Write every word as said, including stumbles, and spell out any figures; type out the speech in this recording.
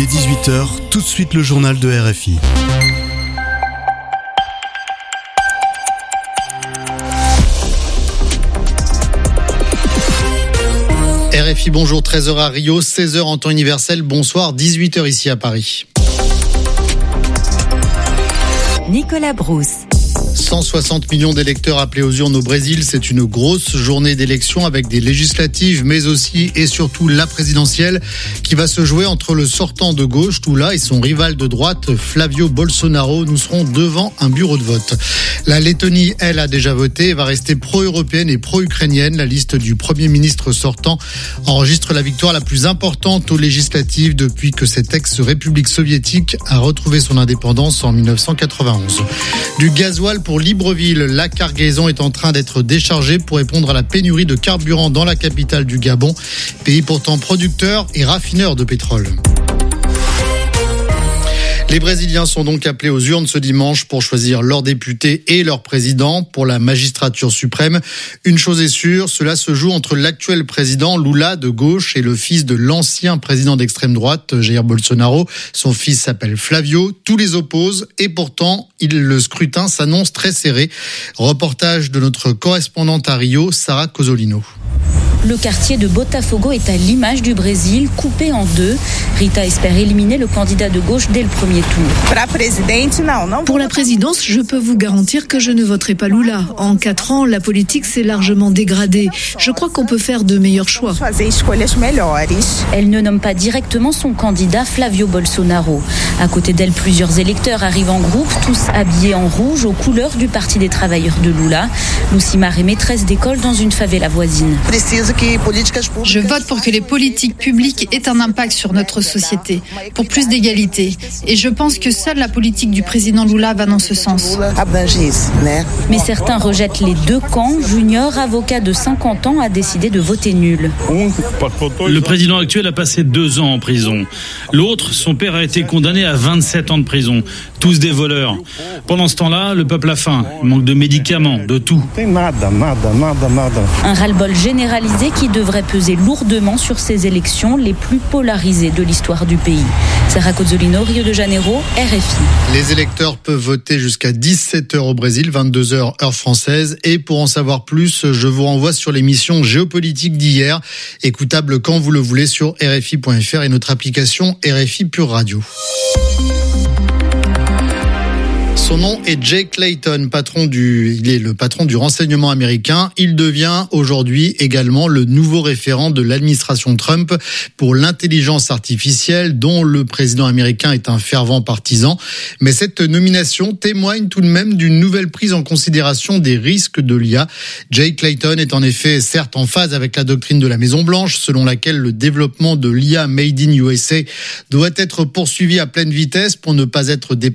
est dix-huit heures, tout de suite le journal de R F I. R F I, bonjour, treize heures à Rio, seize heures en temps universel, bonsoir, dix-huit heures ici à Paris. Nicolas Brousse. cent soixante millions d'électeurs appelés aux urnes au Brésil, c'est une grosse journée d'élection avec des législatives, mais aussi et surtout la présidentielle qui va se jouer entre le sortant de gauche, Lula, et son rival de droite, Flavio Bolsonaro. Nous serons devant un bureau de vote. La Lettonie, elle, a déjà voté et va rester pro-européenne et pro-ukrainienne. La liste du Premier ministre sortant enregistre la victoire la plus importante aux législatives depuis que cette ex-république soviétique a retrouvé son indépendance en dix-neuf cent quatre-vingt-onze. Du gasoil pour Libreville, la cargaison est en train d'être déchargée pour répondre à la pénurie de carburant dans la capitale du Gabon, pays pourtant producteur et raffineur de pétrole. Les Brésiliens sont donc appelés aux urnes ce dimanche pour choisir leurs députés et leur président pour la magistrature suprême. Une chose est sûre, cela se joue entre l'actuel président Lula de gauche et le fils de l'ancien président d'extrême droite, Jair Bolsonaro. Son fils s'appelle Flavio. Tous les opposent et pourtant, il, le scrutin s'annonce très serré. Reportage de notre correspondante à Rio, Sarah Cosolino. Le quartier de Botafogo est à l'image du Brésil, coupé en deux. Rita espère éliminer le candidat de gauche dès le premier tour. Pour la présidence, je peux vous garantir que je ne voterai pas Lula. En quatre ans, la politique s'est largement dégradée. Je crois qu'on peut faire de meilleurs choix. Elle ne nomme pas directement son candidat Flavio Bolsonaro. À côté d'elle, plusieurs électeurs arrivent en groupe, tous habillés en rouge aux couleurs du Parti des travailleurs de Lula. Lucimar est maîtresse d'école dans une favela voisine. Je vote pour que les politiques publiques aient un impact sur notre société, pour plus d'égalité. Et je pense que seule la politique du président Lula va dans ce sens. Mais certains rejettent les deux camps. Junior, avocat de cinquante ans, a décidé de voter nul. Le président actuel a passé deux ans en prison. L'autre, son père a été condamné à vingt-sept ans de prison. Tous des voleurs. Pendant ce temps-là, le peuple a faim. Il manque de médicaments, de tout. Un ras-le-bol généralisé qui devrait peser lourdement sur ces élections les plus polarisées de l'histoire du pays. Sarah Cozzolino, Rio de Janeiro, R F I. Les électeurs peuvent voter jusqu'à dix-sept heures au Brésil, vingt-deux heures heure française. Et pour en savoir plus, je vous renvoie sur l'émission géopolitique d'hier, écoutable quand vous le voulez sur R F I point F R et notre application R F I Pure Radio. Son nom est Jake Layton, patron du, il est le patron du renseignement américain. Il devient aujourd'hui également le nouveau référent de l'administration Trump pour l'intelligence artificielle, dont le président américain est un fervent partisan. Mais cette nomination témoigne tout de même d'une nouvelle prise en considération des risques de l'I A. Jake Layton est en effet certes en phase avec la doctrine de la Maison-Blanche, selon laquelle le développement de l'I A made in U S A doit être poursuivi à pleine vitesse pour ne pas être dépendant